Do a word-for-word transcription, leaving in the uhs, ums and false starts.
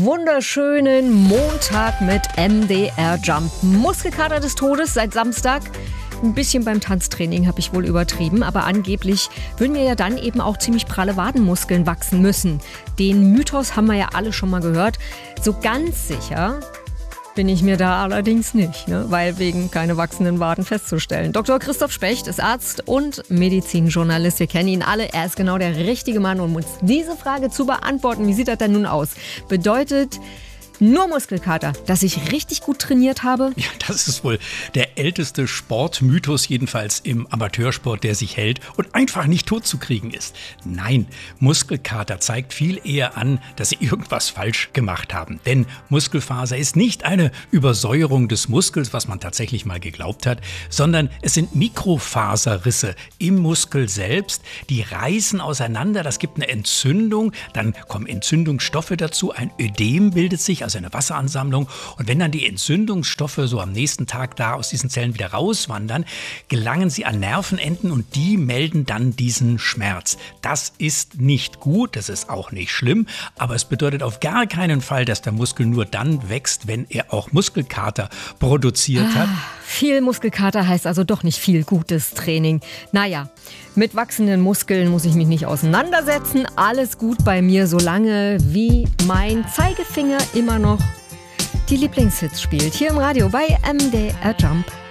wunderschönen Montag mit M D R Jump. Muskelkater des Todes seit Samstag. Ein bisschen beim Tanztraining habe ich wohl übertrieben, aber angeblich würden mir ja dann eben auch ziemlich pralle Wadenmuskeln wachsen müssen. Den Mythos haben wir ja alle schon mal gehört. So ganz sicher bin ich mir da allerdings nicht, ne? Weil wegen keine wachsenden Waden festzustellen. Doktor Christoph Specht ist Arzt und Medizinjournalist. Wir kennen ihn alle. Er ist genau der richtige Mann, um uns diese Frage zu beantworten. Wie sieht das denn nun aus? Bedeutet nur Muskelkater, dass ich richtig gut trainiert habe? Ja, das ist wohl der älteste Sportmythos, jedenfalls im Amateursport, der sich hält und einfach nicht tot zu kriegen ist. Nein, Muskelkater zeigt viel eher an, dass Sie irgendwas falsch gemacht haben. Denn Muskelfaser ist nicht eine Übersäuerung des Muskels, was man tatsächlich mal geglaubt hat, sondern es sind Mikrofaserrisse im Muskel selbst, die reißen auseinander. Das gibt eine Entzündung, dann kommen Entzündungsstoffe dazu, ein Ödem bildet sich, also eine Wasseransammlung. Und wenn dann die Entzündungsstoffe so am nächsten Tag da aus diesen Zellen wieder rauswandern, gelangen sie an Nervenenden und die melden dann diesen Schmerz. Das ist nicht gut, das ist auch nicht schlimm, aber es bedeutet auf gar keinen Fall, dass der Muskel nur dann wächst, wenn er auch Muskelkater produziert ah, hat. Viel Muskelkater heißt also doch nicht viel gutes Training. Naja, mit wachsenden Muskeln muss ich mich nicht auseinandersetzen. Alles gut bei mir, solange wie mein Zeigefinger immer noch die Lieblingshits spielt. Hier im Radio bei M D R Jump.